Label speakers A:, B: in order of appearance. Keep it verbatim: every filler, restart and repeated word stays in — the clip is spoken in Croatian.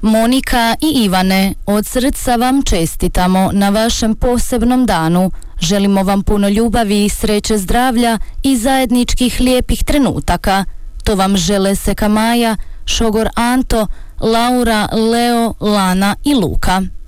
A: Monika i Ivane, od srca vam čestitamo na vašem posebnom danu. Želimo vam puno ljubavi, sreće, zdravlja i zajedničkih lijepih trenutaka. To vam žele seka Maja, šogor Anto, Laura, Leo, Lana i Luka.